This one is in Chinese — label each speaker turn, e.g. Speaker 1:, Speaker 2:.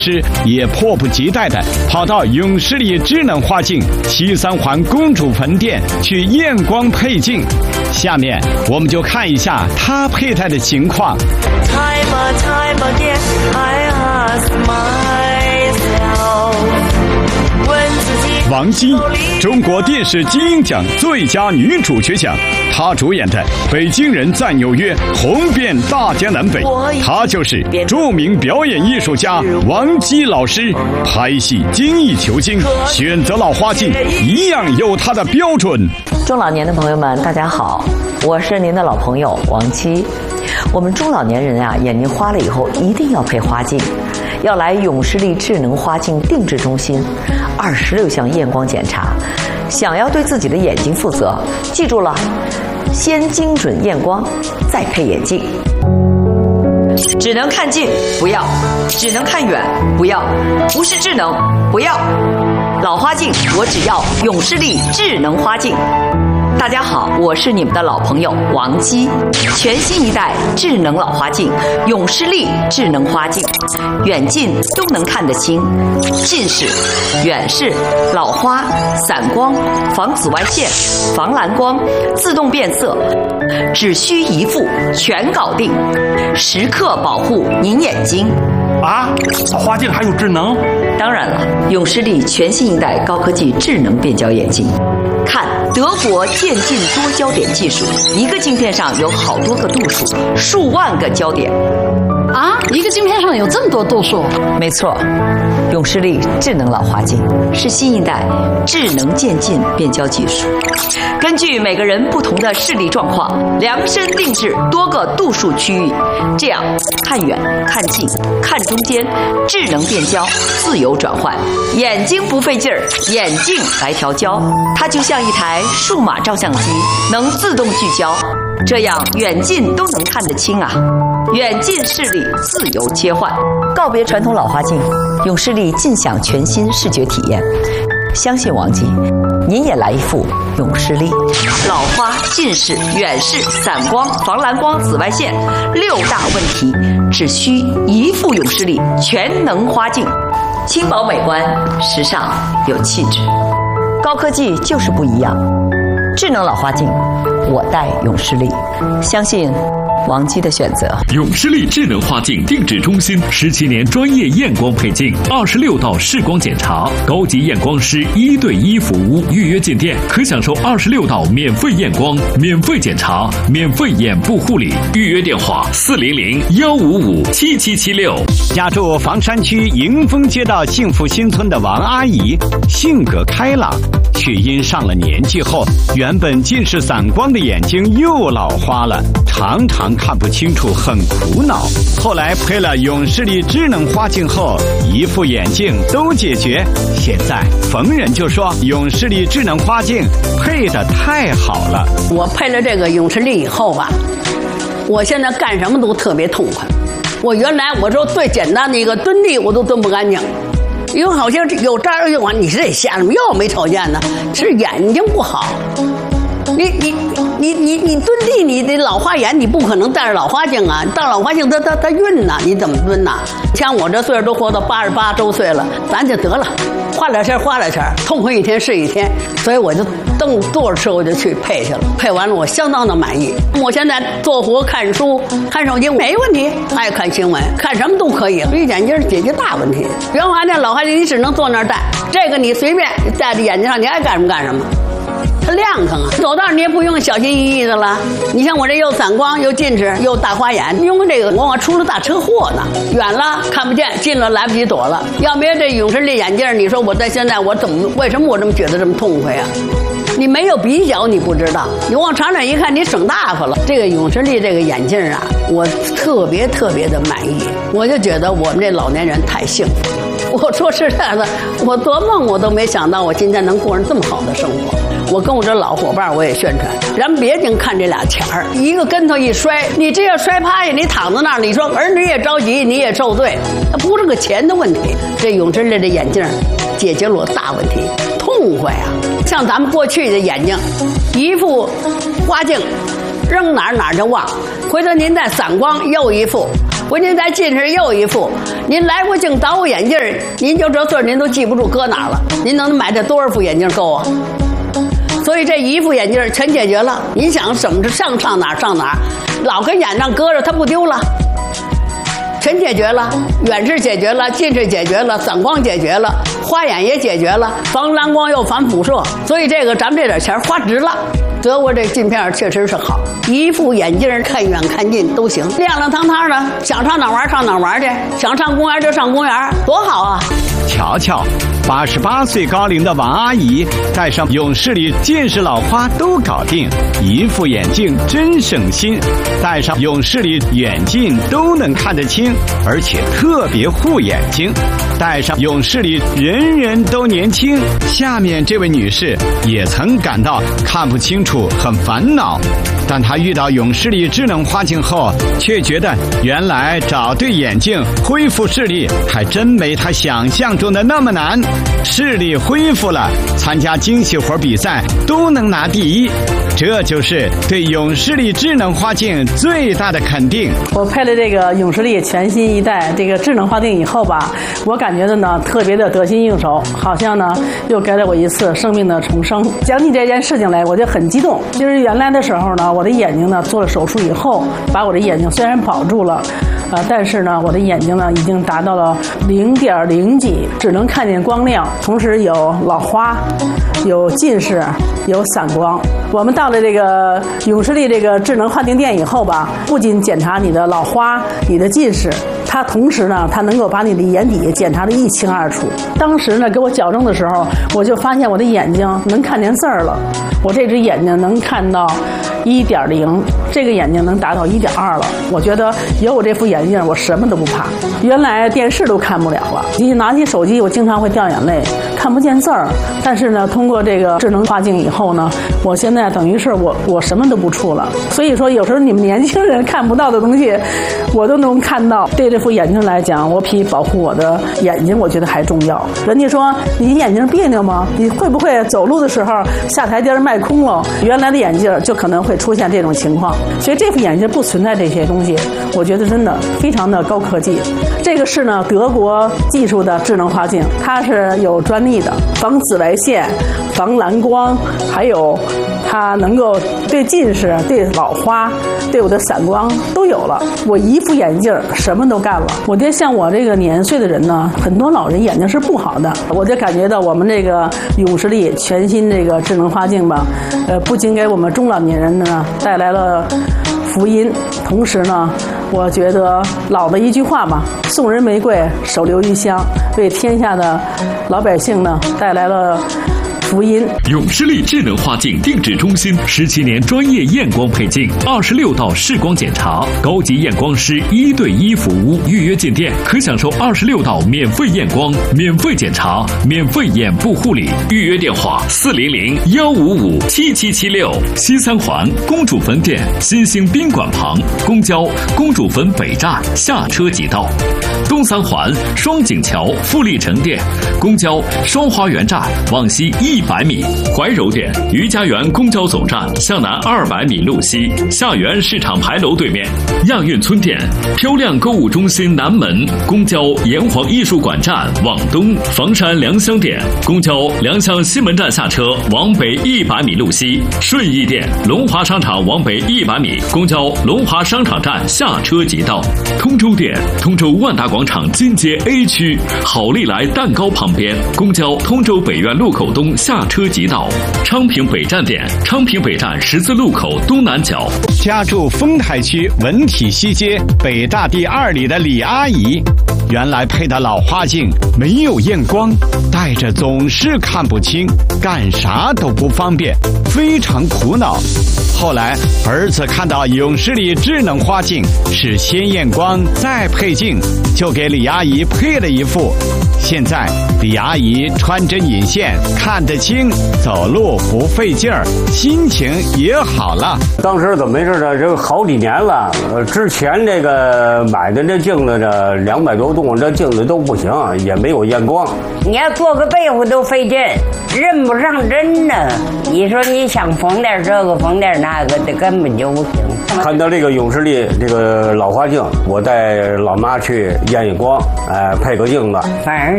Speaker 1: 师也迫不及待地跑到永视力智能花镜西三环公主坟店去验光配镜。下面我们就看一下他佩戴的情况。王姬，中国电视金鹰奖最佳女主角奖，她主演的《北京人在纽约》红遍大江南北。她就是著名表演艺术家王姬老师。拍戏精益求精，选择老花镜一样有她的标准。
Speaker 2: 中老年的朋友们，大家好，我是您的老朋友王姬。我们中老年人啊，眼睛花了以后一定要配花镜。要来永视力智能花镜定制中心，26项验光检查。想要对自己的眼睛负责，记住了，先精准验光，再配眼镜。只能看近不要，只能看远不要，不是智能不要。老花镜我只要永视力智能花镜。大家好，我是你们的老朋友王姬。全新一代智能老花镜永视力智能花镜，远近都能看得清，近视、远视、老花、散光、防紫外线、防蓝光、自动变色，只需一副全搞定，时刻保护您眼睛。
Speaker 3: 啊，花镜还有智能？
Speaker 2: 当然了，永视力全新一代高科技智能变焦眼镜。看德国渐进多焦点技术，一个镜片上有好多个度数，数万个焦点。
Speaker 4: 啊，一个镜片上有这么多度数？
Speaker 2: 没错，永视力智能老花镜是新一代智能渐进变焦技术，根据每个人不同的视力状况，量身定制多个度数区域，这样看远、看近、看中间，智能变焦，自由转换，眼睛不费劲儿，眼镜来调焦，它就像一台数码照相机，能自动聚焦，这样远近都能看得清啊。远近视力自由切换，告别传统老花镜，永视力尽享全新视觉体验。相信王姬，您也来一副永视力。老花、近视、远视、散光、防蓝光、紫外线6大问题，只需一副永视力全能花镜，轻薄美观，时尚有气质。高科技就是不一样，智能老花镜，我戴永视力，相信王姬的选择。
Speaker 5: 永视力智能花镜定制中心17年专业验光配镜，26道视光检查，高级验光师1对1服务。预约进店可享受26道免费验光、免费检查、免费眼部护理。预约电话400-155-7776。
Speaker 1: 家住房山区迎丰街道幸福新村的王阿姨，性格开朗，却因上了年纪后，原本近视散光的眼睛又老花了，常常看不清楚，很苦恼。后来配了永视力智能花镜后，一副眼镜都解决。现在逢人就说永视力智能花镜配得太好了。
Speaker 4: 我配了这个永视力以后吧，我现在干什么都特别痛快。我原来我说最简单的一个蹲地我都蹲不干净，因为好像有这儿有完，你是得瞎什么又没瞅见呢？是眼睛不好。你蹲地，你的老花眼，你不可能戴着老花镜啊！戴老花镜它晕呐，你怎么蹲呐？像我这岁数都活到88周岁了，咱就得了，花点钱，痛快一天是一天。所以我就坐着车我就去配去了，配完了我相当的满意。我现在做活、看书、看手机没问题，爱看新闻，看什么都可以。所以眼镜解决大问题。原来那老花镜你只能坐那儿戴，这个你随便戴在眼睛上，你爱干什么干什么。它亮堂啊，走道你也不用小心翼翼的了。你像我这又散光又近视又大花眼，用这个我出了大车祸呢，远了看不见，近了来不及躲了。要没这永视力眼镜，你说我在现在我为什么我这么觉得这么痛快啊？你没有比较你不知道，你往长远一看你省大发了。这个永视力这个眼镜啊，我特别的满意，我就觉得我们这老年人太幸福了。我说实在的，我做梦我都没想到我今天能过上这么好的生活。我跟我这老伙伴我也宣传，咱别净看这俩钱儿，一个跟头一摔，你这要摔趴下，你躺在那儿，你说儿女也着急，你也受罪，它不是个钱的问题。这永视力的眼镜解决了我大问题，痛快啊！像咱们过去的眼睛，一副花镜扔哪儿就忘，回头您再散光又一副， 不，您再近视又一副，您来不净倒眼镜，您就这岁您都记不住搁哪儿了。您能买这多少副眼镜够啊？所以这一副眼镜全解决了。你想怎么上哪儿上哪儿，老跟眼上搁着它不丢了。全解决了，远视解决了，近视解决了，散光解决了，花眼也解决了，防蓝光又防辐射，所以这个咱们这点钱花值了。德国这镜片确实是好，一副眼镜看远看近都行，亮亮堂堂的，想上哪玩上哪玩去，想上公园就上公园，多好啊！
Speaker 1: 瞧瞧，88岁高龄的王阿姨戴上永视力近视老花都搞定，一副眼镜真省心，戴上永视力远近都能看得清，而且特别护眼睛。戴上永视力人人都年轻。下面这位女士也曾感到看不清楚很烦恼，但她遇到永视力智能花镜后，却觉得原来找对眼镜恢复视力还真没她想象中的那么难。视力恢复了，参加精细活比赛都能拿第一，这就是对永视力智能花镜最大的肯定。
Speaker 6: 我配了这个永视力全新一代这个智能花镜以后吧，我感觉的呢特别的得心应手，好像呢又给了我一次生命的重生。讲起这件事情来，我就很激动。就是原来的时候呢，我的眼睛呢做了手术以后，把我的眼睛虽然保住了，但是呢我的眼睛呢已经达到了0.0几，只能看见光亮，同时有老花，有近视，有散光。我们到了这个永视力这个智能花镜店以后吧，不仅检查你的老花、你的近视，它同时呢，它能够把你的眼底检查得一清二楚。当时呢，给我矫正的时候，我就发现我的眼睛能看见字儿了。我这只眼睛能看到1.0，这个眼睛能达到1.2了。我觉得有我这副眼镜，我什么都不怕。原来电视都看不了了，一拿起手机，我经常会掉眼泪，看不见字儿。但是呢，通过这个智能花镜以后呢，我现在等于是我什么都不触了。所以说，有时候你们年轻人看不到的东西，我都能看到。对这副眼镜来讲，我比保护我的眼睛，我觉得还重要。人家说你眼睛别扭吗？你会不会走路的时候下台阶迈空了？原来的眼镜就可能会出现这种情况。所以这副眼镜不存在这些东西，我觉得真的非常的高科技。这个是呢德国技术的智能花镜，它是有专利的，防紫外线、防蓝光，还有它能够对近视、对老花、对我的散光都有了。我一副眼镜什么都干了。我觉得像我这个年岁的人呢，很多老人眼睛是不好的，我就感觉到我们这个永视力全新这个智能花镜吧，不仅给我们中老年人呢带来了福音，同时呢，我觉得老的一句话嘛，送人玫瑰，手留余香，为天下的老百姓呢带来了福音。
Speaker 5: 永视力智能花镜定制中心17年专业验光配镜，26道视光检查，高级验光师1对1服务，预约进店可享受26道免费验光、免费检查、免费眼部护理。预约电话400-155-7776。西三环公主坟店新兴宾馆旁，公交公主坟北站下车即到。东三环双井桥富力城店，公交双花园站往西100米，怀柔店余家园公交总站向南200米路西，下园市场牌楼对面。亚运村店漂亮购物中心南门，公交炎黄艺术馆站往东，房山良乡店公交良乡西门站下车往北100米路西，顺义店龙华商场往北100米，公交龙华商场站下车即到。通州店通州万达广场金街 A 区好利来蛋糕旁边，公交通州北苑路口东下车即到。昌平北站店昌平北站十字路口东南角。
Speaker 1: 家住丰台区文体西街北大第2里的李阿姨，原来配的老花镜没有验光，戴着总是看不清，干啥都不方便，非常苦恼。后来儿子看到永视力智能花镜是先验光再配镜，就给李阿姨配了一副。现在李阿姨穿针引线，看得清，走路不费劲儿，心情也好了。
Speaker 7: 当时怎么回事呢？这个好几年了，之前这个买的这镜子这200多度，这镜子都不行，也没有验光。
Speaker 8: 你要做个被子都费劲，认不上针呢。你说你想缝点这个缝点那个，这根本就不行。
Speaker 7: 看到这个永视力这个老花镜，我带老妈去验一光，配个镜子。
Speaker 8: 反正